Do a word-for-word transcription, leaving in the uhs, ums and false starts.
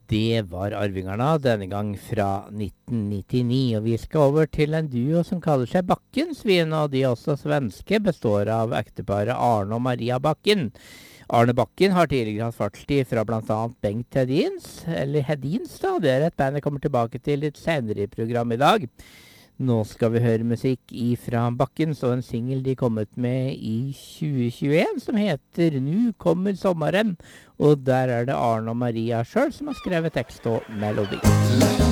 Det var Arvingerne, denne gang fra nitten nittini, og vi skal over til en duo som kaller seg Bakkensvin, og de er også svenske, består av ekteparet Arne og Maria Bakken. Arne Bakken har tidligere hatt fartstid fra blant annet Bengt Hedins, eller Hedins da, det er et band jeg kommer tilbake til litt senere i programmet i dag. Nå skal vi høre musikk fra Bakkens og en single de kommet med i tjue tjueen som heter «Nu kommer sommaren», og der er det Arne og Maria selv som har skrevet tekst og melodi.